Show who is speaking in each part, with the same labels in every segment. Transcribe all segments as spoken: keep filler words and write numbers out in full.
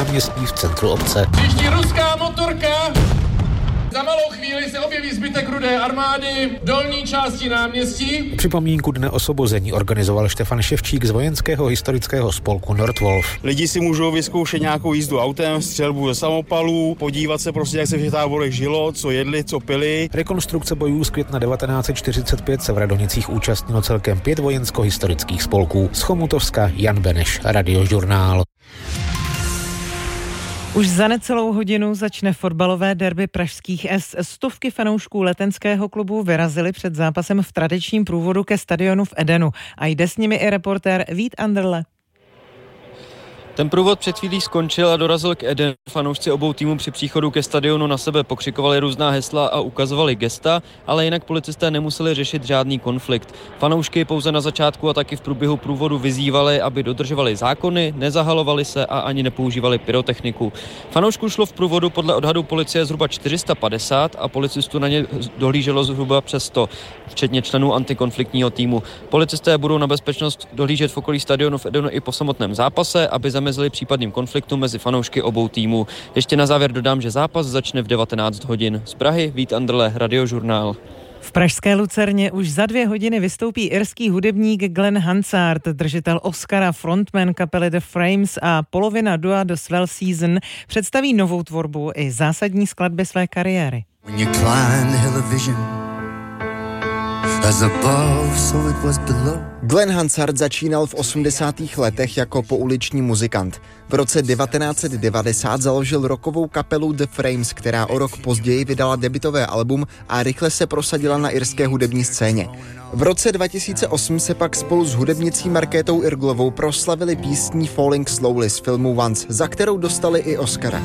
Speaker 1: náměstí v centru obce.
Speaker 2: Příští ruská motorka! Za malou chvíli se objeví zbytek Rudé armády v dolní části náměstí.
Speaker 1: Připomínku Dne osvobození organizoval Štefan Ševčík z vojenského historického spolku Nordwolf.
Speaker 3: Lidi si můžou vyzkoušet nějakou jízdu autem, střelbu ze samopalů, podívat se prostě, jak se v těch táborech žilo, co jedli, co pili.
Speaker 1: Rekonstrukce bojů z května devatenáct set čtyřicet pět se v Radonicích účastnilo celkem pět vojensko-historických spolků. Z Chomutovska Jan Beneš, Radiožurnál.
Speaker 4: Už za necelou hodinu začne fotbalové derby pražských S. Stovky fanoušků Letenského klubu vyrazili před zápasem v tradičním průvodu ke stadionu v Edenu. A jde s nimi i reportér Vít Anderle.
Speaker 5: Ten průvod před chvílí skončil a dorazil k Edenu. Fanoušci obou týmů při příchodu ke stadionu na sebe pokřikovali různá hesla a ukazovali gesta, ale jinak policisté nemuseli řešit žádný konflikt. Fanoušky pouze na začátku a taky v průběhu průvodu vyzývali, aby dodržovali zákony, nezahalovali se a ani nepoužívali pyrotechniku. Fanoušků šlo v průvodu podle odhadu policie zhruba čtyři sta padesát a policistů na ně dohlíželo zhruba přes sto, včetně členů antikonfliktního týmu. Policisté budou na bezpečnost dohlížet v okolí stadionu v Edenu i po samotném zápase, aby zamezili případným konfliktům mezi fanoušky obou týmů. Ještě na závěr dodám, že zápas začne v devatenáct hodin. Z Prahy Vít Anderle, Radiožurnál.
Speaker 4: V pražské Lucerně už za dvě hodiny vystoupí irský hudebník Glenn Hansard, držitel Oscara, frontman kapely The Frames a polovina dua The Swell Season, představí novou tvorbu i zásadní skladby své kariéry.
Speaker 6: Glenn Hansard začínal v osmdesátých letech jako pouliční muzikant. V roce devatenáct set devadesát založil rockovou kapelu The Frames, která o rok později vydala debutové album a rychle se prosadila na irské hudební scéně. V roce dva tisíce osm se pak spolu s hudebnicí Markétou Irglovou proslavili písní Falling Slowly z filmu Once, za kterou dostali i Oscara.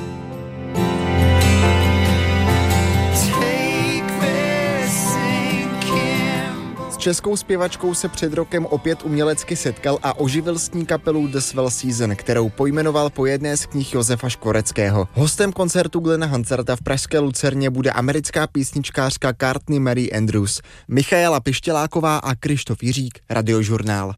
Speaker 6: Českou zpěvačkou se před rokem opět umělecky setkal a oživil s ní kapelu The Swell Season, kterou pojmenoval po jedné z knih Josefa Škvoreckého. Hostem koncertu Glenna Hansarda v pražské Lucerně bude americká písničkářka Courtney Mary Andrews, Michaela Pištěláková a Krištof Jiřík, Radiožurnál.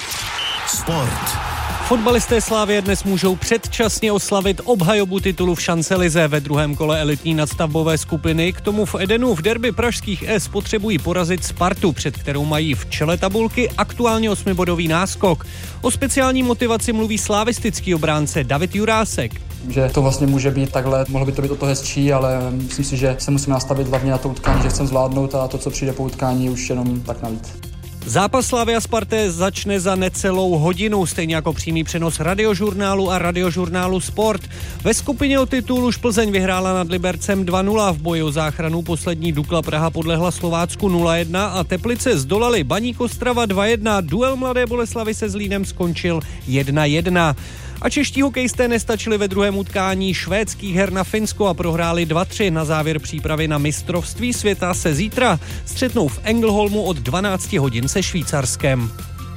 Speaker 7: Sport.
Speaker 8: Fotbalisté Slavie dnes můžou předčasně oslavit obhajobu titulu v Champs-Élysées ve druhém kole elitní nadstavbové skupiny. K tomu v Edenu v derby pražských S potřebují porazit Spartu, před kterou mají v čele tabulky aktuálně osmibodový náskok. O speciální motivaci mluví slavistický obránce David Jurásek.
Speaker 9: Že to vlastně může být takhle, mohlo by to být o to hezčí, ale myslím si, že se musíme nastavit hlavně na to utkání, že chcem zvládnout a to, co přijde po utkání, už jenom tak navíc.
Speaker 8: Zápas Slavia Sparté začne za necelou hodinu, stejně jako přímý přenos Radiožurnálu a Radiožurnálu Sport. Ve skupině o titul už Plzeň vyhrála nad Libercem dva nula, v boji o záchranu poslední Dukla Praha podlehla Slovácku nula jedna a Teplice zdolali Baník Ostrava dva jedna. Duel Mladé Boleslavi se Zlínem skončil jedna jedna. A čeští hokejisté nestačili ve druhém utkání švédských her na Finsko a prohráli dva tři. Na závěr přípravy na mistrovství světa se zítra střetnou v Engelholmu od dvanáct hodin se Švýcarskem.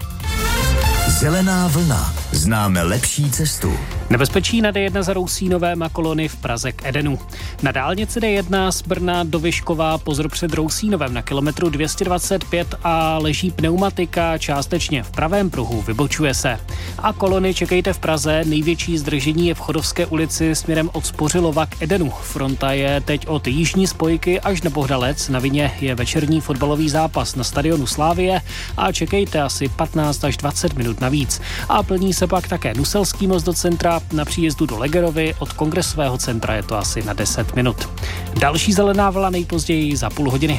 Speaker 7: Zelená vlna. Známe lepší cestu.
Speaker 10: Nebezpečí na D jedna za Rousínovém a kolony v Praze k Edenu. Na dálnici D jedna z Brna do Vyškova pozor před Rousínovem na kilometru dvě stě dvacet pět a leží pneumatika částečně v pravém pruhu, vybočuje se. A kolony čekejte v Praze, největší zdržení je v Chodovské ulici směrem od Spořilova k Edenu. Fronta je teď od jižní spojky až na Bohdalec, na vině je večerní fotbalový zápas na stadionu Slávie a čekejte asi patnáct až dvacet minut navíc. A plní se pak také Nuselský most do centra, na příjezdu do Legerovy od Kongresového centra je to asi na deset minut. Další zelená vlna nejpozději za půl hodiny.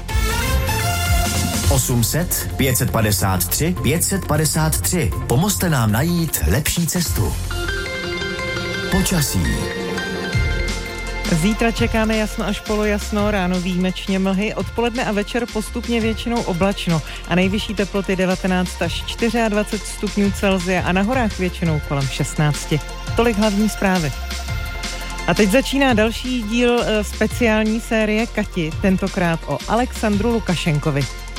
Speaker 7: osm set, pět set padesát tři, pět set padesát tři. Pomozte nám najít lepší cestu. Počasí.
Speaker 4: Zítra čekáme jasno až polojasno, ráno výjimečně mlhy, odpoledne a večer postupně většinou oblačno a nejvyšší teploty devatenáct až dvacet čtyři stupňů Celsia a na horách většinou kolem šestnáct. Tolik hlavní zprávy. A teď začíná další díl speciální série Kati, tentokrát o Alexandru Lukašenkovi.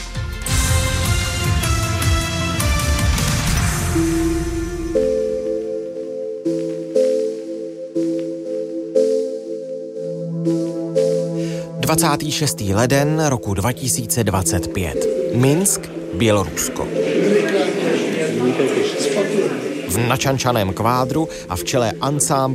Speaker 11: dvacátého šestého leden roku dva tisíce dvacet pět. Minsk, Bělorusko. V načančaném kvádru a v čele ansámblu